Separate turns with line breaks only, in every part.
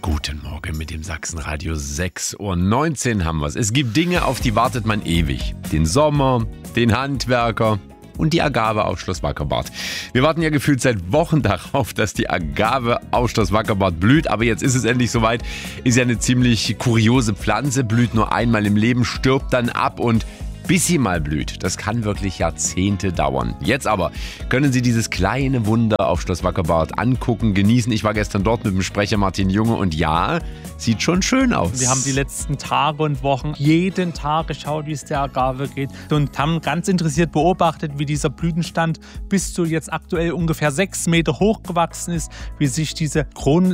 Guten Morgen mit dem Sachsenradio. 6:19 Uhr haben wir es. Es gibt Dinge, auf die wartet man ewig. Den Sommer, den Handwerker und die Agave auf Schloss Wackerbarth. Wir warten ja gefühlt seit Wochen darauf, dass die Agave auf Schloss Wackerbarth blüht. Aber jetzt ist es endlich soweit. Ist ja eine ziemlich kuriose Pflanze, blüht nur einmal im Leben, stirbt dann ab und bis sie mal blüht, das kann wirklich Jahrzehnte dauern. Jetzt aber können Sie dieses kleine Wunder auf Schloss Wackerbarth angucken, genießen. Ich war gestern dort mit dem Sprecher Martin Junge und ja, sieht schon schön aus.
Wir haben die letzten Tage und Wochen jeden Tag geschaut, wie es der Agave geht und haben ganz interessiert beobachtet, wie dieser Blütenstand bis zu jetzt aktuell ungefähr 6 Meter hoch gewachsen ist, wie sich diese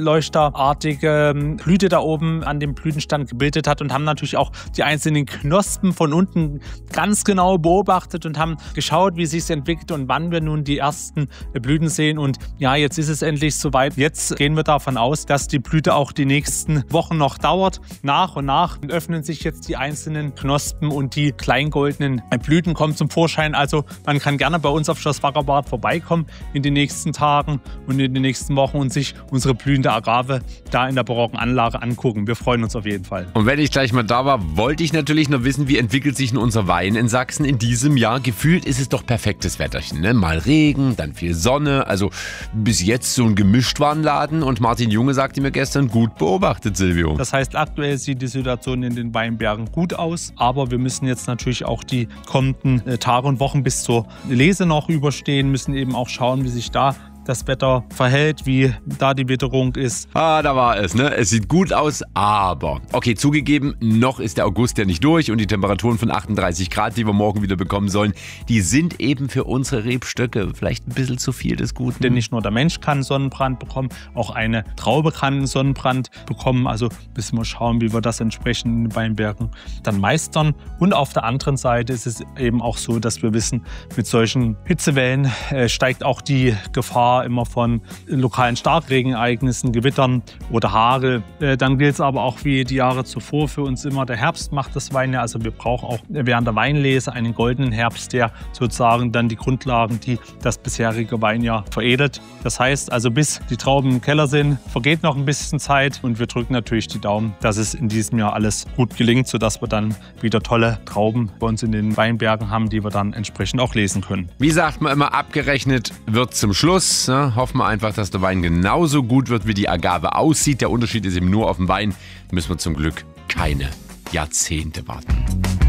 kronleuchterartige Blüte da oben an dem Blütenstand gebildet hat und haben natürlich auch die einzelnen Knospen von unten ganz genau beobachtet und haben geschaut, wie es sich entwickelt und wann wir nun die ersten Blüten sehen. Und ja, jetzt ist es endlich soweit. Jetzt gehen wir davon aus, dass die Blüte auch die nächsten Wochen noch dauert. Nach und nach öffnen sich jetzt die einzelnen Knospen und die kleingoldenen Blüten kommen zum Vorschein. Also man kann gerne bei uns auf Schloss Wackerbarth vorbeikommen in den nächsten Tagen und in den nächsten Wochen und sich unsere blühende Agave da in der barocken Anlage angucken. Wir freuen uns auf jeden Fall.
Und wenn ich gleich mal da war, wollte ich natürlich noch wissen, wie entwickelt sich denn unser Wein in Sachsen in diesem Jahr. Gefühlt ist es doch perfektes Wetterchen, ne? Mal Regen, dann viel Sonne, also bis jetzt so ein Gemischtwarenladen. Und Martin Junge sagte mir gestern, gut beobachtet, Silvio.
Das heißt, aktuell sieht die Situation in den Weinbergen gut aus, aber wir müssen jetzt natürlich auch die kommenden Tage und Wochen bis zur Lese noch überstehen, müssen eben auch schauen, wie sich da das Wetter verhält, wie da die Witterung ist.
Da war es, ne? Es sieht gut aus, aber, okay, zugegeben, noch ist der August ja nicht durch und die Temperaturen von 38 Grad, die wir morgen wieder bekommen sollen, die sind eben für unsere Rebstöcke vielleicht ein bisschen zu viel des Guten.
Denn nicht nur der Mensch kann Sonnenbrand bekommen, auch eine Traube kann einen Sonnenbrand bekommen. Also müssen wir schauen, wie wir das entsprechend in den Weinbergen dann meistern. Und auf der anderen Seite ist es eben auch so, dass wir wissen, mit solchen Hitzewellen steigt auch die Gefahr immer von lokalen Starkregenereignissen, Gewittern oder Hagel. Dann gilt es aber auch wie die Jahre zuvor für uns immer, der Herbst macht das Wein ja. Also wir brauchen auch während der Weinlese einen goldenen Herbst, der sozusagen dann die Grundlagen, die das bisherige Weinjahr veredelt. Das heißt also, bis die Trauben im Keller sind, vergeht noch ein bisschen Zeit und wir drücken natürlich die Daumen, dass es in diesem Jahr alles gut gelingt, sodass wir dann wieder tolle Trauben bei uns in den Weinbergen haben, die wir dann entsprechend auch lesen können.
Wie sagt man immer, abgerechnet wird zum Schluss. Ne? Hoffen wir einfach, dass der Wein genauso gut wird, wie die Agave aussieht. Der Unterschied ist eben nur auf dem Wein. Müssen wir zum Glück keine Jahrzehnte warten.